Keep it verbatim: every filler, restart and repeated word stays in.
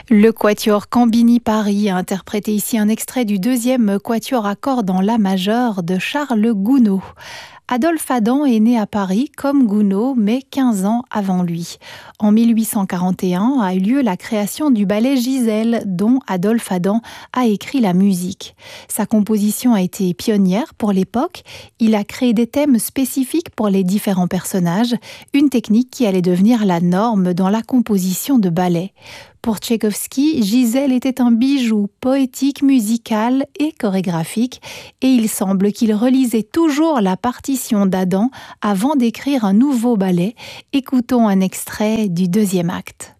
Le quatuor Cambini Paris a interprété ici un extrait du deuxième quatuor à cordes en la majeur de Charles Gounod. Adolphe Adam est né à Paris comme Gounod, mais quinze ans avant lui. En mille huit cent quarante et un a eu lieu la création du ballet Giselle, dont Adolphe Adam a écrit la musique. Sa composition a été pionnière pour l'époque. Il a créé des thèmes spécifiques pour les différents personnages, une technique qui allait devenir la norme dans la composition de ballet. Pour Tchaïkovski, Giselle était un bijou poétique, musical et chorégraphique, et il semble qu'il relisait toujours la partition d'Adam avant d'écrire un nouveau ballet. Écoutons un extrait du deuxième acte.